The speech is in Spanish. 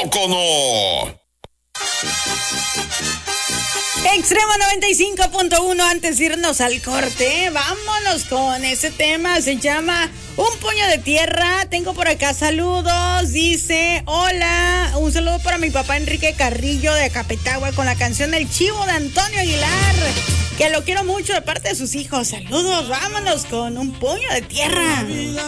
micrófono. Extremo 95.1. Antes de irnos al corte, vámonos con ese tema. Se llama Un Puño de Tierra. Tengo por acá saludos. Dice, hola, un saludo para mi papá Enrique Carrillo de Acapetagua con la canción El Chivo de Antonio Aguilar, que lo quiero mucho de parte de sus hijos. Saludos, vámonos con Un Puño de Tierra.